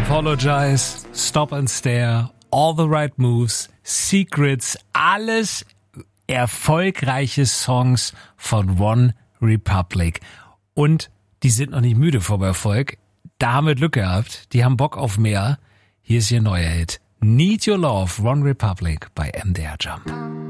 Apologize, Stop and Stare, All the Right Moves, Secrets, alles erfolgreiche Songs von One Republic. Und die sind noch nicht müde vom Erfolg. Da haben wir Glück gehabt. Die haben Bock auf mehr. Hier ist ihr neuer Hit. Need Your Love, One Republic bei MDR Jump.